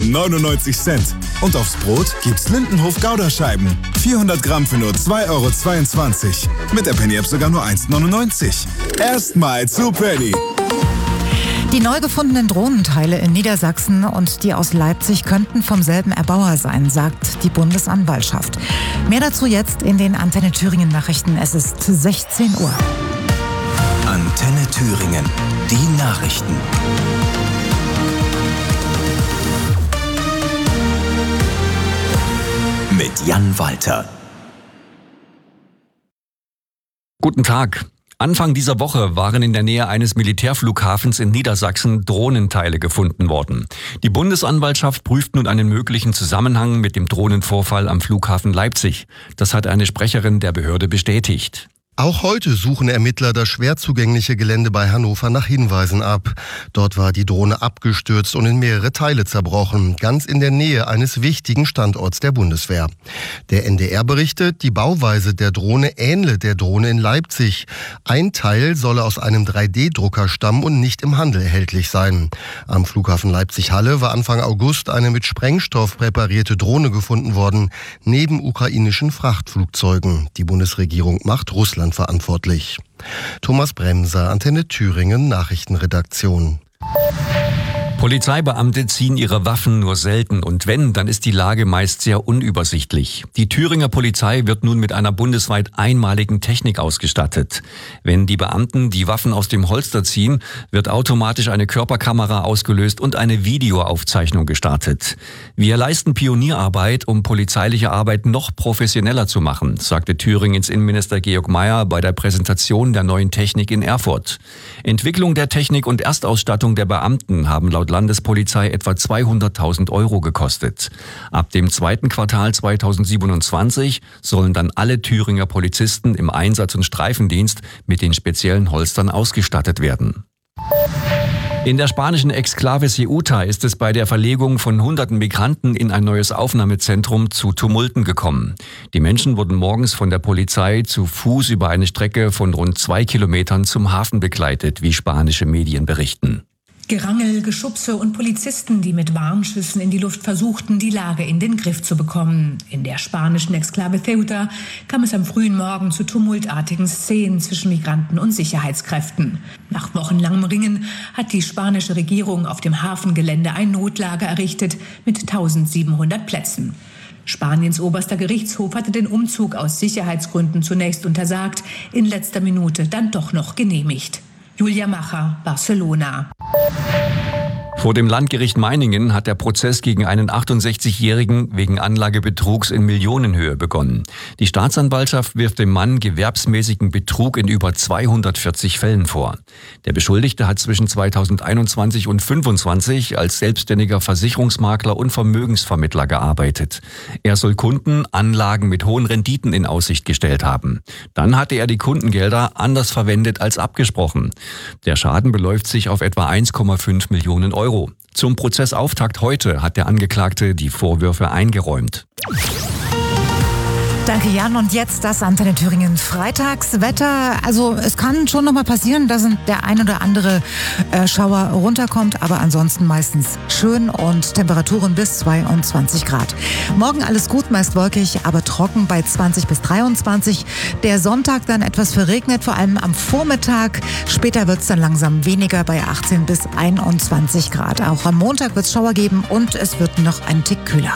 99 Cent. Und aufs Brot gibt's Lindenhof Gouda-Scheiben. 400 Gramm für nur 2,22 €. Mit der Penny-App sogar nur 1,99 €. Erstmal zu Penny. Die neu gefundenen Drohnenteile in Niedersachsen und die aus Leipzig könnten vom selben Erbauer sein, sagt die Bundesanwaltschaft. Mehr dazu jetzt in den Antenne Thüringen Nachrichten. Es ist 16 Uhr. Antenne Thüringen, die Nachrichten. Mit Jan Walter. Guten Tag. Anfang dieser Woche waren in der Nähe eines Militärflughafens in Niedersachsen Drohnenteile gefunden worden. Die Bundesanwaltschaft prüft nun einen möglichen Zusammenhang mit dem Drohnenvorfall am Flughafen Leipzig. Das hat eine Sprecherin der Behörde bestätigt. Auch heute suchen Ermittler das schwer zugängliche Gelände bei Hannover nach Hinweisen ab. Dort war die Drohne abgestürzt und in mehrere Teile zerbrochen, ganz in der Nähe eines wichtigen Standorts der Bundeswehr. Der NDR berichtet, die Bauweise der Drohne ähnle der Drohne in Leipzig. Ein Teil solle aus einem 3D-Drucker stammen und nicht im Handel erhältlich sein. Am Flughafen Leipzig-Halle war Anfang August eine mit Sprengstoff präparierte Drohne gefunden worden, neben ukrainischen Frachtflugzeugen. Die Bundesregierung macht Russland verantwortlich. Thomas Bremser, Antenne Thüringen, Nachrichtenredaktion. Polizeibeamte ziehen ihre Waffen nur selten und wenn, dann ist die Lage meist sehr unübersichtlich. Die Thüringer Polizei wird nun mit einer bundesweit einmaligen Technik ausgestattet. Wenn die Beamten die Waffen aus dem Holster ziehen, wird automatisch eine Körperkamera ausgelöst und eine Videoaufzeichnung gestartet. Wir leisten Pionierarbeit, um polizeiliche Arbeit noch professioneller zu machen, sagte Thüringens Innenminister Georg Mayer bei der Präsentation der neuen Technik in Erfurt. Entwicklung der Technik und Erstausstattung der Beamten haben laut Landespolizei etwa 200.000 € gekostet. Ab dem zweiten Quartal 2027 sollen dann alle Thüringer Polizisten im Einsatz- und Streifendienst mit den speziellen Holstern ausgestattet werden. In der spanischen Exklave Ceuta ist es bei der Verlegung von hunderten Migranten in ein neues Aufnahmezentrum zu Tumulten gekommen. Die Menschen wurden morgens von der Polizei zu Fuß über eine Strecke von rund 2 Kilometern zum Hafen begleitet, wie spanische Medien berichten. Gerangel, Geschubse und Polizisten, die mit Warnschüssen in die Luft versuchten, die Lage in den Griff zu bekommen. In der spanischen Exklave Ceuta kam es am frühen Morgen zu tumultartigen Szenen zwischen Migranten und Sicherheitskräften. Nach wochenlangem Ringen hat die spanische Regierung auf dem Hafengelände ein Notlager errichtet mit 1700 Plätzen. Spaniens oberster Gerichtshof hatte den Umzug aus Sicherheitsgründen zunächst untersagt, in letzter Minute dann doch noch genehmigt. Julia Macher, Barcelona. Vor dem Landgericht Meiningen hat der Prozess gegen einen 68-Jährigen wegen Anlagebetrugs in Millionenhöhe begonnen. Die Staatsanwaltschaft wirft dem Mann gewerbsmäßigen Betrug in über 240 Fällen vor. Der Beschuldigte hat zwischen 2021 und 2025 als selbstständiger Versicherungsmakler und Vermögensvermittler gearbeitet. Er soll Kunden Anlagen mit hohen Renditen in Aussicht gestellt haben. Dann hatte er die Kundengelder anders verwendet als abgesprochen. Der Schaden beläuft sich auf etwa 1,5 Millionen €. Zum Prozessauftakt heute hat der Angeklagte die Vorwürfe eingeräumt. Danke, Jan. Und jetzt das Antenne Thüringen Freitagswetter. Also es kann schon noch mal passieren, dass der ein oder andere Schauer runterkommt, aber ansonsten meistens schön und Temperaturen bis 22 Grad. Morgen alles gut, meist wolkig, aber trocken bei 20 bis 23. Der Sonntag dann etwas verregnet, vor allem am Vormittag. Später wird es dann langsam weniger bei 18 bis 21 Grad. Auch am Montag wird es Schauer geben und es wird noch ein Tick kühler.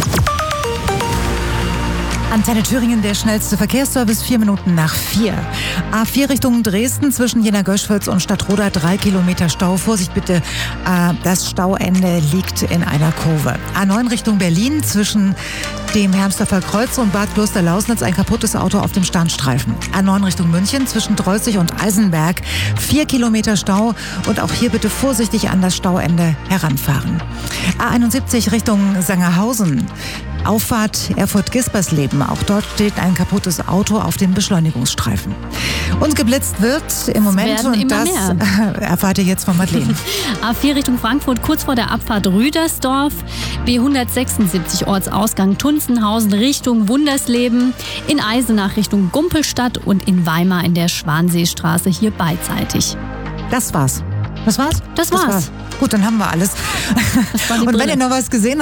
Antenne Thüringen, der schnellste Verkehrsservice, 4 Minuten nach 4. A4 Richtung Dresden zwischen Jena-Göschwitz und Stadtroda 3 Kilometer Stau. Vorsicht bitte, das Stauende liegt in einer Kurve. A9 Richtung Berlin zwischen dem Hermsdorfer Kreuz und Bad Klosterlausnitz ein kaputtes Auto auf dem Standstreifen. A9 Richtung München zwischen Treuzig und Eisenberg 4 Kilometer Stau und auch hier bitte vorsichtig an das Stauende heranfahren. A71 Richtung Sangerhausen. Auffahrt Erfurt-Gispersleben. Auch dort steht ein kaputtes Auto auf dem Beschleunigungsstreifen. Und geblitzt wird im Moment, und das erfahrt ihr jetzt von Madeleine. A4 Richtung Frankfurt, kurz vor der Abfahrt Rüdersdorf. B176 Ortsausgang Tunzenhausen Richtung Wundersleben. In Eisenach Richtung Gumpelstadt und in Weimar in der Schwanseestraße hier beidseitig. Das war's. Das war's? Das war's. Gut, dann haben wir alles. Und wenn ihr noch was gesehen habt,